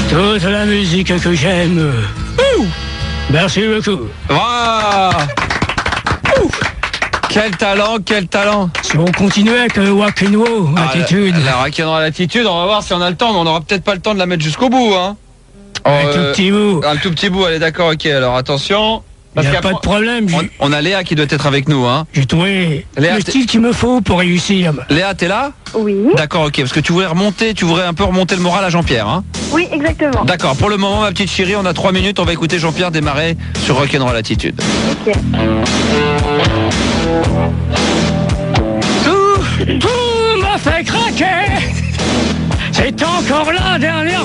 Toute la musique que j'aime. Merci beaucoup. Waouh. Quel talent, quel talent. Si on continuait avec le rock'n'roll, attitude. La rock'n'roll attitude, on va voir si on a le temps, mais on n'aura peut-être pas le temps de la mettre jusqu'au bout, hein. Un tout petit bout. Un tout petit bout, allez, d'accord, ok, alors attention. Il n'y a pas de problème. On a Léa qui doit être avec nous, hein. J'ai trouvé Léa, le style qu'il me faut pour réussir. Léa, t'es là? Oui. D'accord, ok, parce que tu voudrais un peu remonter le moral à Jean-Pierre, hein. Oui, exactement. D'accord, pour le moment, ma petite chérie, on a 3 minutes, on va écouter Jean-Pierre démarrer sur Rock'n'Roll Attitude. Ok. Tout m'a fait craquer. C'est encore la dernière